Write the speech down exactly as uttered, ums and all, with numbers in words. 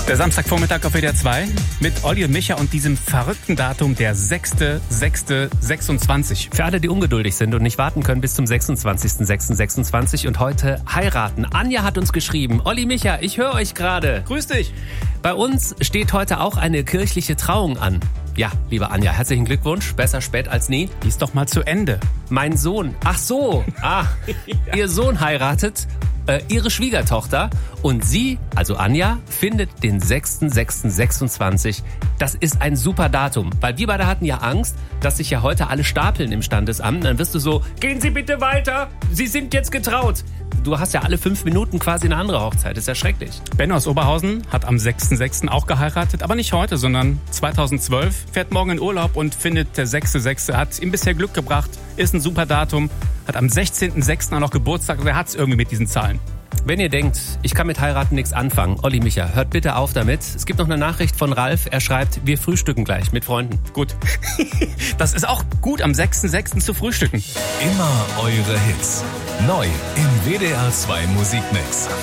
Der Samstagvormittag auf W D R zwei mit Olli und Micha und diesem verrückten Datum, der sechster sechster sechsundzwanzig. Für alle, die ungeduldig sind und nicht warten können bis zum sechsundzwanzigster sechster sechsundzwanzig und heute heiraten. Anja hat uns geschrieben, Olli, Micha, ich höre euch gerade. Grüß dich. Bei uns steht heute auch eine kirchliche Trauung an. Ja, liebe Anja, herzlichen Glückwunsch. Besser spät als nie. Die ist doch mal zu Ende. Mein Sohn. Ach so. Ah, ja. Ihr Sohn heiratet äh, ihre Schwiegertochter und sie, also Anja, findet den sechster sechster sechsundzwanzig. Das ist ein super Datum, weil wir beide hatten ja Angst, dass sich ja heute alle stapeln im Standesamt. Dann wirst du so, gehen Sie bitte weiter, Sie sind jetzt getraut. Du hast ja alle fünf Minuten quasi eine andere Hochzeit. Das ist ja schrecklich. Benno aus Oberhausen hat am sechster sechster auch geheiratet, aber nicht heute, sondern zweitausendzwölf. Fährt morgen in Urlaub und findet der sechster sechster Hat ihm bisher Glück gebracht, ist ein super Datum, hat am sechzehnter sechster auch noch Geburtstag und er hat es irgendwie mit diesen Zahlen. Wenn ihr denkt, ich kann mit heiraten nichts anfangen, Olli, Micha, hört bitte auf damit. Es gibt noch eine Nachricht von Ralf, er schreibt, wir frühstücken gleich mit Freunden. Gut. Das ist auch gut, am sechster sechster zu frühstücken. Immer eure Hits. Neu im W D R zwei Musikmix.